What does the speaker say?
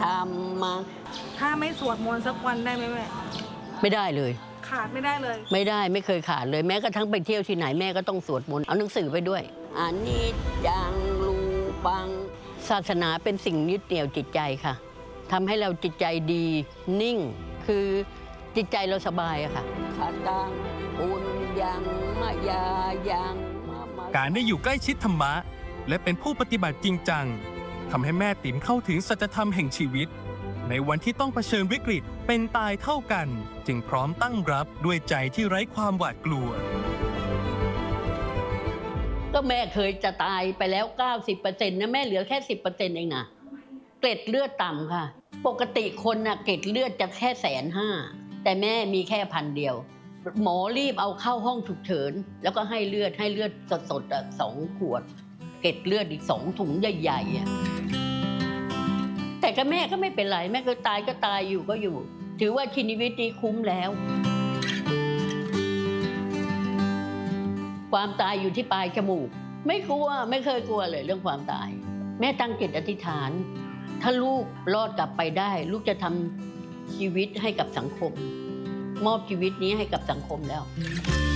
ธรรมะถ้าไม่สวดมนต์สักวันได้ไหมแม่ไม่ได้เลยขาดไม่ได้เลยไม่ได้ไม่เคยขาดเลยแม้กระทั่งไปเที่ยวที่ไหนแม่ก็ต้องสวดมนต์เอาหนังสือไปด้วยอานิจจังรูปังศาสนาเป็นสิ่งยึดเหนี่ยวจิตใจค่ะทำให้เราจิตใจดีนิ่งคือจิตใจเราสบายอะค่ะขตังปุญญังมายายังการได้อยู่ใกล้ชิดธรรมะและเป็นผู้ปฏิบัติจริงจังทำให้แม่ติ๋มเข้าถึงสัจธรรมแห่งชีวิตในวันที่ต้องเผชิญวิกฤตเป็นตายเท่ากันจึงพร้อมตั้งรับด้วยใจที่ไร้ความหวาดกลัวก็แม่เคยจะตายไปแล้ว 90% นะแม่เหลือแค่ 10% เองนะเกล็ดเลือดต่ำค่ะปกติคนน่ะเกล็ดเลือดจะแค่150,000แต่แม่มีแค่1,000 เดียวหมอรีบเอาเข้าห้องฉุกเฉินแล้วก็ให้เลือดสดๆ2 ขวดเกล็ดเลือดอีก2 ถุงใหญ่ๆแต่กับแม่ก็ไม่เป็นไรแม่ก็ตายก็ตายอยู่ก็อยู่ถือว่าชีวิตนี้คุ้มแล้วความตายอยู่ที่ปลายจมูกไม่กลัวไม่เคยกลัวเลยเรื่องความตายแม่ตั้งจิตอธิษฐานถ้าลูกรอดกลับไปได้ลูกจะทำชีวิตให้กับสังคมมอบชีวิตนี้ให้กับสังคมแล้ว